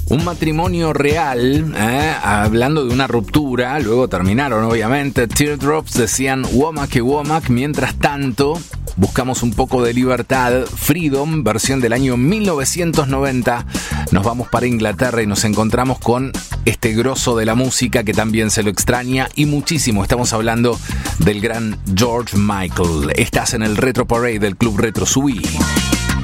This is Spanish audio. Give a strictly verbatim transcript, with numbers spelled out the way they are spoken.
Un matrimonio real, eh, hablando de una ruptura, luego terminaron obviamente. Teardrops decían Womack y Womack. Mientras tanto, buscamos un poco de libertad. Freedom, versión del año mil novecientos noventa. Nos vamos para Inglaterra y nos encontramos con este grosso de la música que también se lo extraña y muchísimo. Estamos hablando del gran George Michael. Estás en el Retro Parade del Club Retro Sui.